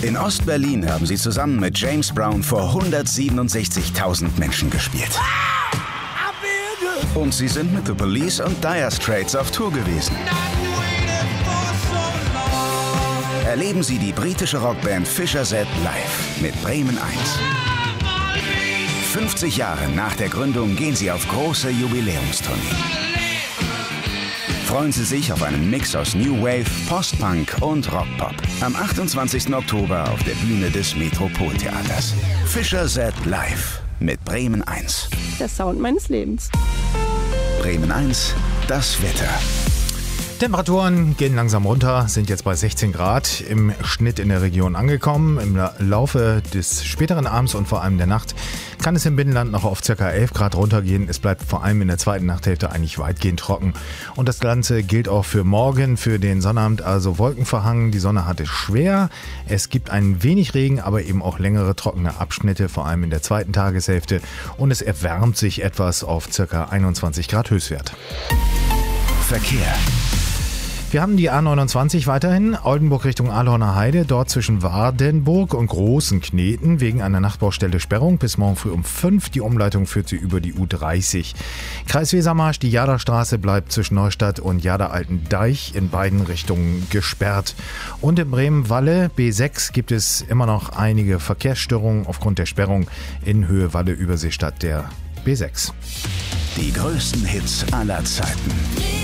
In Ost-Berlin haben sie zusammen mit James Brown vor 167.000 Menschen gespielt. Und sie sind mit The Police und Dire Straits auf Tour gewesen. Erleben Sie die britische Rockband Fischer Z live mit Bremen 1. 50 Jahre nach der Gründung gehen sie auf große Jubiläumstournee. Freuen Sie sich auf einen Mix aus New Wave, Post-Punk und Rockpop. Am 28. Oktober auf der Bühne des Metropoltheaters. Fischer Z live mit Bremen 1. Der Sound meines Lebens. Bremen 1, das Wetter. Temperaturen gehen langsam runter, sind jetzt bei 16 Grad im Schnitt in der Region angekommen. Im Laufe des späteren Abends und vor allem der Nacht kann es im Binnenland noch auf ca. 11 Grad runtergehen. Es bleibt vor allem in der zweiten Nachthälfte eigentlich weitgehend trocken. Und das Ganze gilt auch für morgen, für den Sonnabend, also wolkenverhangen. Die Sonne hat es schwer. Es gibt ein wenig Regen, aber eben auch längere trockene Abschnitte, vor allem in der zweiten Tageshälfte. Und es erwärmt sich etwas auf ca. 21 Grad Höchstwert. Verkehr. Wir haben die A29 weiterhin, Oldenburg Richtung Ahlhorner Heide, dort zwischen Wardenburg und Großenkneten wegen einer Nachtbaustelle Sperrung. Bis morgen früh um 5. Die Umleitung führt sie über die U30. Kreis Wesermarsch, die Jaderstraße bleibt zwischen Neustadt und Jader-Altendeich in beiden Richtungen gesperrt. Und in Bremen-Walle, B6, gibt es immer noch einige Verkehrsstörungen aufgrund der Sperrung in Höhe Walle-Überseestadt der B6. Die größten Hits aller Zeiten.